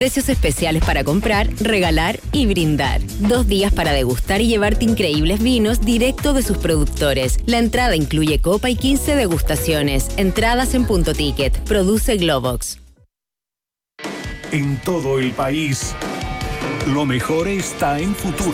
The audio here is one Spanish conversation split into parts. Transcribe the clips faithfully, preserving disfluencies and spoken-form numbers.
Precios especiales para comprar, regalar y brindar. Dos días para degustar y llevarte increíbles vinos directo de sus productores. La entrada incluye copa y quince degustaciones. Entradas en Punto Ticket. Produce Globox. En todo el país, lo mejor está en Futuro.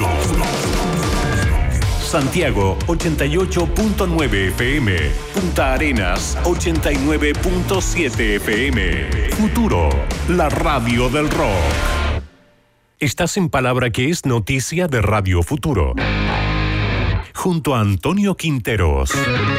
Santiago ochenta y ocho punto nueve F M, Punta Arenas ochenta y nueve punto siete F M. Futuro, la radio del rock. Estás en Palabra que es noticia de Radio Futuro, junto a Antonio Quinteros.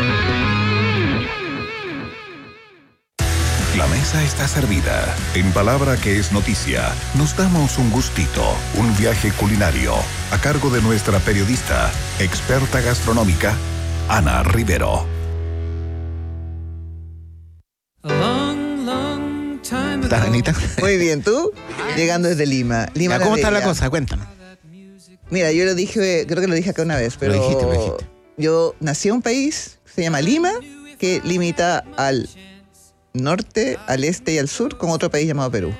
La mesa está servida. En Palabra que es noticia, nos damos un gustito, un viaje culinario, a cargo de nuestra periodista, experta gastronómica, Ana Rivero. ¿Estás, Anita? Muy bien, ¿tú? Llegando desde Lima. Lima Ya, ¿cómo está la Bella. cosa? Cuéntanos. Mira, yo lo dije, creo que lo dije acá una vez, pero Lo dijiste, lo dijiste. Yo nací en un país que se llama Lima, que limita al norte, al este y al sur con otro país llamado Perú.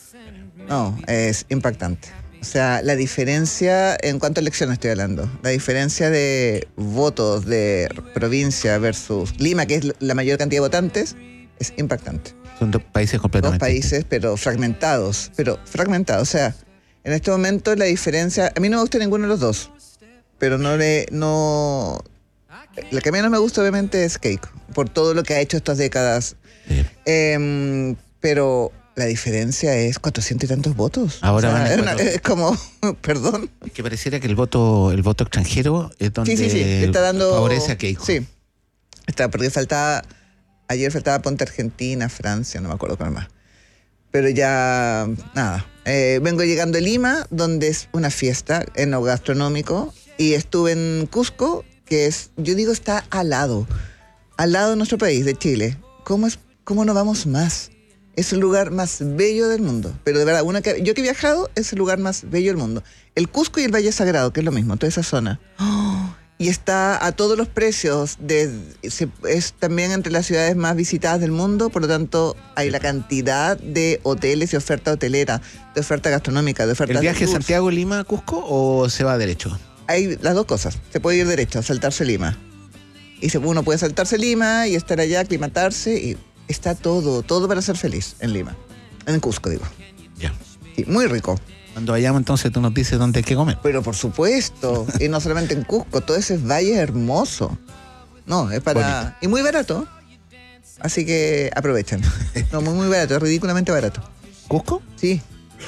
No, es impactante. O sea, la diferencia, en cuanto a elecciones estoy hablando, la diferencia de votos de provincia versus Lima, que es la mayor cantidad de votantes, es impactante. Son dos países completamente Dos países, pero fragmentados, pero fragmentados. O sea, en este momento la diferencia, a mí no me gusta ninguno de los dos, pero no le, no, la que menos me gusta obviamente es Keiko, por todo lo que ha hecho estas décadas. Sí. Eh, pero la diferencia es cuatrocientos y tantos votos. Ahora o sea, van a es, una- cuatro. es como, perdón. Es que pareciera que el voto, el voto extranjero es donde Sí, sí, sí, le está dando... favorece a Keiko. Sí, está, porque faltaba, ayer faltaba Ponte Argentina, Francia, no me acuerdo cuál más. Pero ya, nada. Eh, vengo llegando a Lima, donde es una fiesta en lo gastronómico, y estuve en Cusco, que es, yo digo, está al lado, al lado de nuestro país, de Chile. ¿Cómo es, cómo no vamos más? Es el lugar más bello del mundo. Pero de verdad, una que, yo que he viajado, es el lugar más bello del mundo. El Cusco y el Valle Sagrado, que es lo mismo, toda esa zona. ¡Oh! Y está a todos los precios. De, se, es también entre las ciudades más visitadas del mundo, por lo tanto, hay la cantidad de hoteles y oferta hotelera, de oferta gastronómica, de oferta ¿El de viaje tours. Santiago-Lima a Cusco o se va derecho? Hay las dos cosas. Se puede ir derecho, saltarse Lima. Y se- uno puede saltarse Lima y estar allá, aclimatarse, y está todo, todo para ser feliz en Lima. En Cusco, digo. Ya. Sí, muy rico. Cuando vayamos entonces tú nos dices dónde hay que comer. Pero por supuesto, y no solamente en Cusco, todo ese valle es hermoso. No, es para... Bonito. Y muy barato. Así que aprovechen. No, muy, muy barato, es ridículamente barato. ¿Cusco? Sí.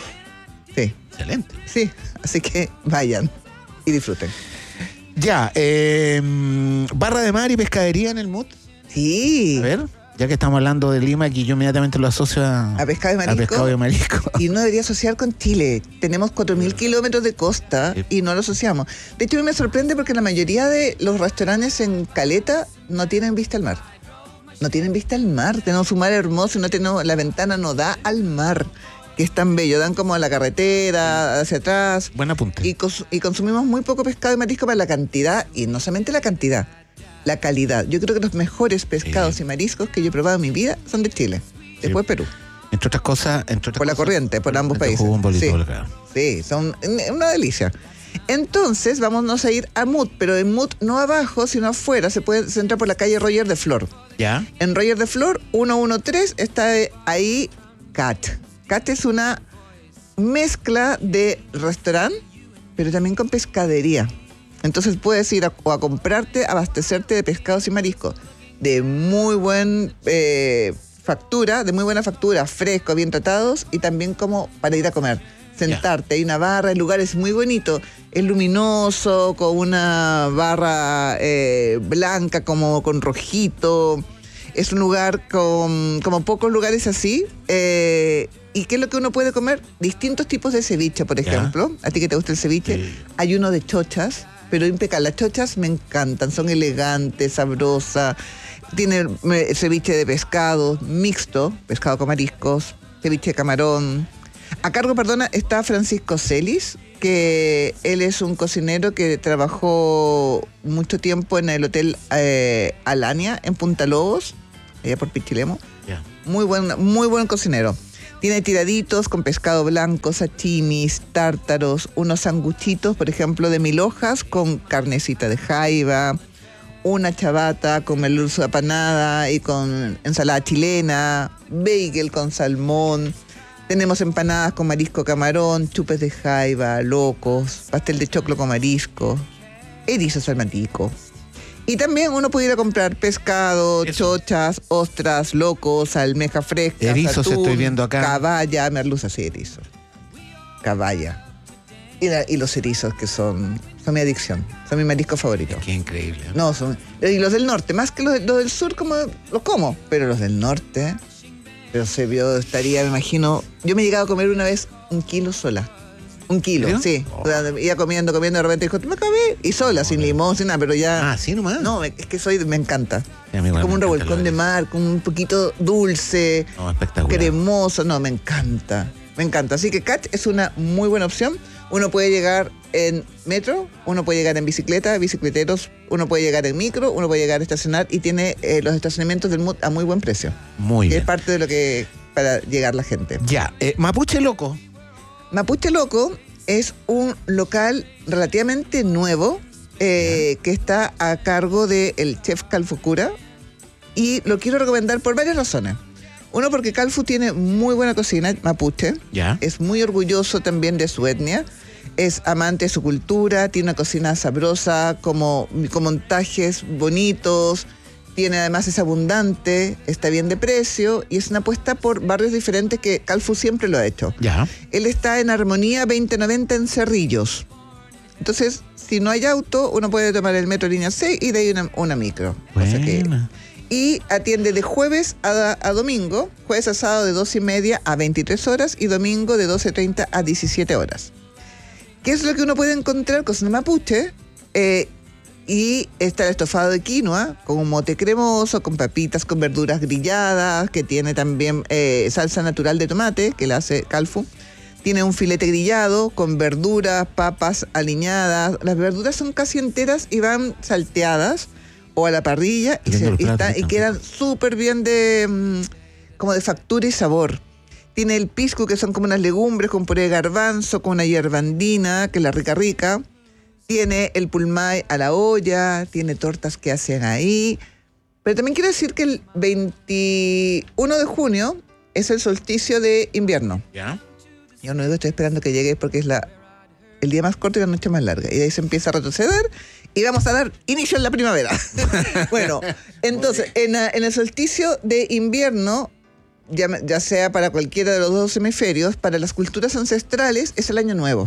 Sí, Excelente. sí. Así que vayan y disfruten. Ya, eh, barra de mar y pescadería en el M U T. Sí. A ver, ya que estamos hablando de Lima, aquí yo inmediatamente lo asocio a, A pescado y a marisco. pescado y marisco. Y no debería asociar con Chile. Tenemos cuatro mil kilómetros de costa Sí. y no lo asociamos. De hecho, a mí me sorprende porque la mayoría de los restaurantes en Caleta no tienen vista al mar. No tienen vista al mar. Tenemos un mar hermoso y no tenemos, la ventana no da al mar, que es tan bello. Dan como a la carretera, hacia atrás. Buen apunte. Y, cons- y consumimos muy poco pescado y marisco para la cantidad, y no solamente la cantidad, la calidad. Yo creo que los mejores pescados Sí. y mariscos que yo he probado en mi vida son de Chile. Después Perú. Entre otras cosas, entre otras Por la cosas, corriente, por ambos entre países. Humboldt y Sí. todo lo que haga. Sí, son una delicia. Entonces, vámonos a ir a M U T, pero en M U T no abajo, sino afuera. Se puede se entra por la calle Roger de Flor. ¿Ya? En Roger de Flor, ciento trece, está ahí Cat. Cat es una mezcla de restaurante, pero también con pescadería. Entonces puedes ir a, o a comprarte, abastecerte de pescados y mariscos de muy buen eh, factura, de muy buena factura, frescos, bien tratados, y también como para ir a comer. Sentarte, hay una barra, el lugar es muy bonito, es luminoso, con una barra eh, blanca como con rojito. Es un lugar con como pocos lugares así. Eh, ¿Y qué es lo que uno puede comer? Distintos tipos de ceviche, por ejemplo. A ti que te gusta el ceviche. Sí. Hay uno de chochas, pero impecable. Las chochas me encantan, son elegantes, sabrosas. Tiene eh, ceviche de pescado mixto, pescado con mariscos, ceviche de camarón. A cargo, perdona, está Francisco Celis, que él es un cocinero que trabajó mucho tiempo en el Hotel eh, Alania, en Punta Lobos, allá por Pichilemu. Ya. Muy buen, muy buen cocinero. Tiene tiraditos con pescado blanco, sachimis, tártaros, unos sanguchitos, por ejemplo, de mil hojas con carnecita de jaiba, una chabata con merluza apanada y con ensalada chilena, bagel con salmón. Tenemos empanadas con marisco camarón, chupes de jaiba, locos, pastel de choclo con marisco, erizo salmatico. Y también uno puede ir a comprar pescado, Eso. chochas, ostras, locos, almeja fresca, erizos atún, estoy viendo acá. Caballa, merluza, sí, erizo. Caballa. Y, la, y los erizos que son, son mi adicción, son mi marisco favorito. Qué increíble. No, son, y los del norte, más que los, los del sur, como los como, pero los del norte, pero se vio, estaría, me imagino, yo me he llegado a comer una vez un kilo sola. Un kilo, ¿Pero? sí. Oh. O sea, iba comiendo, comiendo, de repente dijo, me acabé. Y sola, oh, sin limón, sin nada, pero ya... Ah, ¿sí nomás? No, es que soy, me encanta. Sí, es como un revolcón de mar, con un poquito dulce, oh, espectacular. cremoso. No, me encanta. Me encanta. Así que Catch es una muy buena opción. Uno puede llegar en metro, uno puede llegar en bicicleta, bicicleteros, uno puede llegar en micro, uno puede llegar a estacionar y tiene eh, los estacionamientos del M U T a muy buen precio. Muy bien. Es parte de lo que... para llegar la gente. Ya, eh, Mapuche Loco. Mapuche Loco es un local relativamente nuevo eh, que está a cargo del chef Calfu Cura y lo quiero recomendar por varias razones. Uno, porque Calfu tiene muy buena cocina mapuche, ya. es muy orgulloso también de su etnia, es amante de su cultura, tiene una cocina sabrosa, como, con montajes bonitos, tiene además es abundante, está bien de precio y es una apuesta por barrios diferentes que Calfu siempre lo ha hecho. Ya. Él está en Armonía veinte noventa en Cerrillos. Entonces, si no hay auto, uno puede tomar el metro línea seis y de ahí una, una micro. O sea que, y atiende de jueves a, a domingo, jueves a sábado de doce y media a veintitrés horas y domingo de doce treinta a diecisiete horas. ¿Qué es lo que uno puede encontrar? Cocina mapuche. Eh, Y está el estofado de quinoa con un mote cremoso, con papitas, con verduras grilladas, que tiene también eh, salsa natural de tomate, que la hace Calfu. Tiene un filete grillado con verduras, papas aliñadas. Las verduras son casi enteras y van salteadas o a la parrilla y, se, y, está, y quedan súper bien de, como de factura y sabor. Tiene el pisco, que son como unas legumbres con puré de garbanzo, con una hierba andina, que es la rica rica. Tiene el pulmay a la olla, tiene tortas que hacen ahí. Pero también quiero decir que el veintiuno de junio es el solsticio de invierno. ¿Ya? Yo no digo estoy esperando que llegue porque es la, el día más corto y la noche más larga. Y de ahí se empieza a retroceder y vamos a dar inicio en la primavera. Bueno, entonces, en, en el solsticio de invierno, ya, ya sea para cualquiera de los dos hemisferios, para las culturas ancestrales es el año nuevo.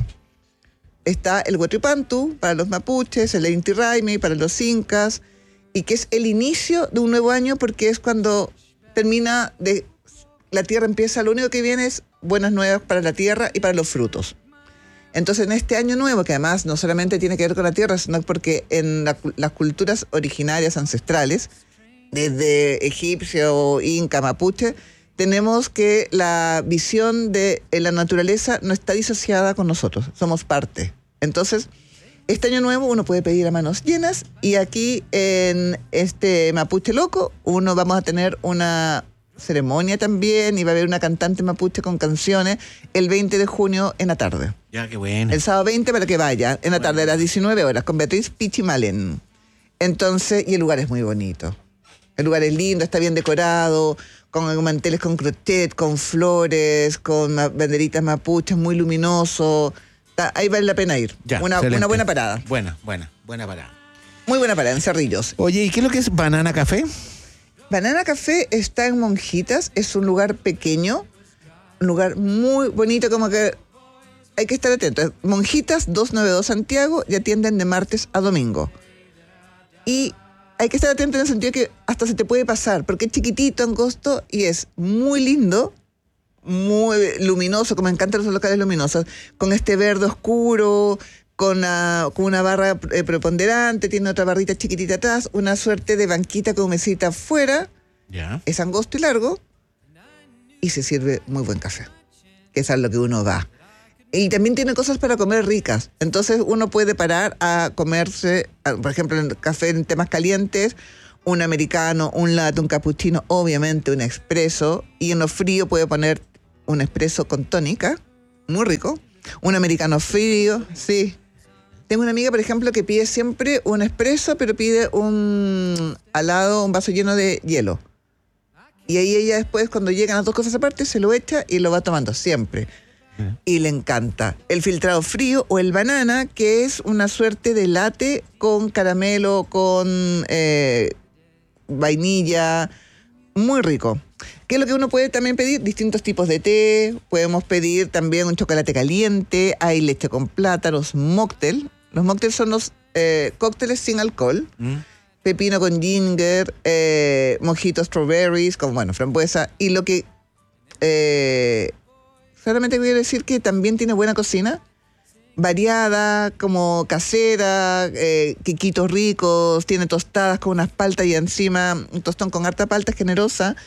Está el Huetripantu para los mapuches, el Inti Raymi para los incas, y que es el inicio de un nuevo año porque es cuando termina de... La tierra empieza, lo único que viene es buenas nuevas para la tierra y para los frutos. Entonces, en este año nuevo, que además no solamente tiene que ver con la tierra, sino porque en la, las culturas originarias ancestrales, desde egipcio, inca, mapuche, tenemos que la visión de la naturaleza no está disociada con nosotros, somos parte. Entonces, este año nuevo uno puede pedir a manos llenas y aquí en este Mapuche Loco uno vamos a tener una ceremonia también y va a haber una cantante mapuche con canciones el veinte de junio en la tarde. Ya, qué bueno. El sábado veinte para que vaya, en la tarde a las diecinueve horas con Beatriz Pichimalen. Entonces, y el lugar es muy bonito. El lugar es lindo, está bien decorado, con manteles con crochet, con flores, con banderitas mapuches, muy luminoso. Está, ahí vale la pena ir. Ya, una, una buena parada. Buena, buena, buena parada. Muy buena parada, en Cerrillos. Oye, ¿y qué es lo que es Banana Café? Banana Café está en Monjitas, es un lugar pequeño, un lugar muy bonito, como que hay que estar atento. Monjitas doscientos noventa y dos Santiago y atienden de martes a domingo. Y hay que estar atento en el sentido que hasta se te puede pasar, porque es chiquitito, angosto y es muy lindo, muy luminoso, como me encantan los locales luminosos, con este verde oscuro, con una, con una barra eh, preponderante, tiene otra barrita chiquitita atrás, una suerte de banquita con mesita afuera, ya. Es angosto y largo, y se sirve muy buen café, que es a lo que uno va. Y también tiene cosas para comer ricas. Entonces uno puede parar a comerse, por ejemplo, en café en temas calientes, un americano, un latte, un cappuccino, obviamente un expreso. Y en lo frío puede poner un espresso con tónica, muy rico. Un americano frío, sí. Tengo una amiga, por ejemplo, que pide siempre un espresso, pero pide un al lado, un vaso lleno de hielo. Y ahí ella después, cuando llegan las dos cosas aparte, se lo echa y lo va tomando siempre. Mm. Y le encanta. El filtrado frío o el banana, que es una suerte de latte con caramelo, con eh, vainilla, muy rico. ¿Qué es lo que uno puede también pedir? Distintos tipos de té. Podemos pedir también un chocolate caliente. Hay leche con plátanos, mocktail. Los mocktails son los eh, cócteles sin alcohol. Mm. Pepino con ginger, eh, mojito strawberries, con, bueno, frambuesa. Y lo que eh, solamente quiero decir que también tiene buena cocina. Variada, como casera, eh, quiquitos ricos, tiene tostadas con unas paltas y encima un tostón con harta palta generosa,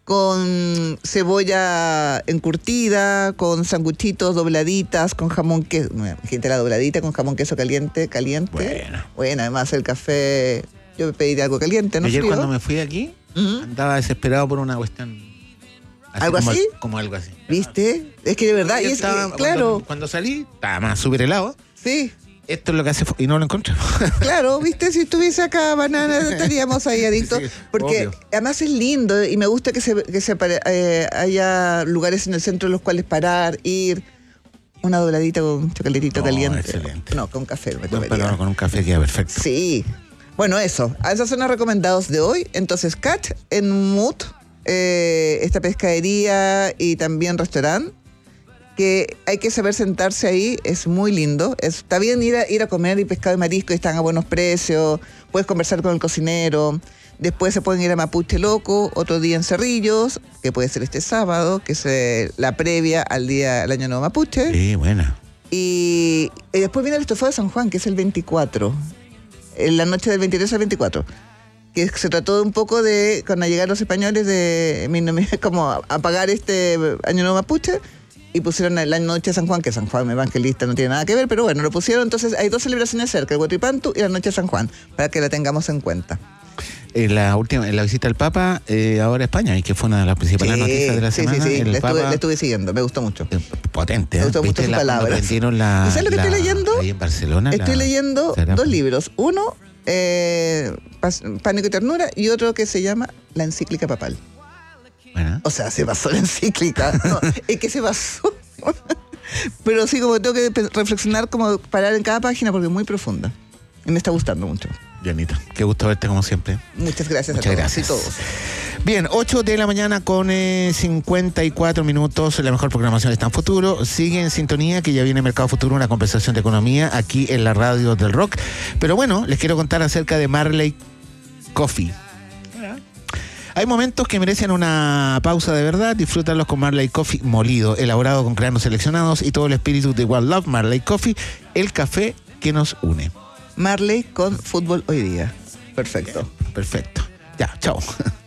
con cebolla encurtida, con sanguchitos dobladitas, con jamón queso. Gente, la dobladita con jamón queso caliente, caliente. Bueno. Bueno, además el café, yo pedí algo caliente, ¿no? Ayer frío. Cuando me fui de aquí, uh-huh. andaba desesperado por una cuestión. Así ¿Algo como así? Al, como algo así. ¿Viste? Es que de verdad, y es, estaba, eh, claro. Cuando, cuando salí, estaba más súper helado. Sí. Esto es lo que hace, y no lo encontré. Claro, viste, si estuviese acá banana estaríamos ahí adictos, sí, porque obvio. Además es lindo y me gusta que se, que se eh, haya lugares en el centro en los cuales parar, ir, una dobladita con chocolatito no, caliente. Excelente. No, con café. Me bueno, pero con un café queda perfecto. Sí. Bueno, eso. Esos son los recomendados de hoy. Entonces, Catch en Mood, eh, esta pescadería y también restaurante, que hay que saber sentarse ahí, es muy lindo. Es, está bien ir a, ir a comer y pescado y marisco y están a buenos precios, puedes conversar con el cocinero. Después se pueden ir a Mapuche Loco, otro día en Cerrillos, que puede ser este sábado, que es eh, la previa al día al Año Nuevo Mapuche. Sí, buena. Y, y después viene el estofado de San Juan, que es el veinticuatro, en la noche del veintitrés al veinticuatro. Que se trató un poco de, cuando llegaron los españoles, de como apagar este Año Nuevo Mapuche, y pusieron la noche de San Juan, que San Juan evangelista no tiene nada que ver, pero bueno, lo pusieron. Entonces hay dos celebraciones cerca, el Huatripantu y la noche de San Juan, para que la tengamos en cuenta. En la última, en la visita del Papa, eh, ahora a España, y que fue una de las principales sí, noticias de la sí, semana. Sí, sí, sí, el le, Papa, estuve, le estuve siguiendo, me gustó mucho. Eh, potente, ¿eh? Me gustó mucho sus la, palabras. ¿Y sabes lo que la, estoy leyendo? Ahí en Barcelona. Estoy la, leyendo ¿será? dos libros. Uno, eh, Pánico y Ternura, y otro que se llama La Encíclica Papal. Bueno. O sea, se basó la encíclica. No, es que se basó. Pero sí, como tengo que reflexionar, como parar en cada página, porque es muy profunda. Y me está gustando mucho. Bienita, qué gusto verte como siempre. Muchas gracias Muchas a todos gracias. y todos. Bien, ocho de la mañana con eh, cincuenta y cuatro minutos. La mejor programación está en Futuro. Sigue en sintonía, que ya viene Mercado Futuro, una conversación de economía aquí en la radio del rock. Pero bueno, les quiero contar acerca de Marley Coffee. Hay momentos que merecen una pausa de verdad. Disfrútalos con Marley Coffee molido, elaborado con granos seleccionados y todo el espíritu de One Love. Marley Coffee, el café que nos une. Marley con fútbol hoy día. Perfecto. Perfecto. Ya, chao.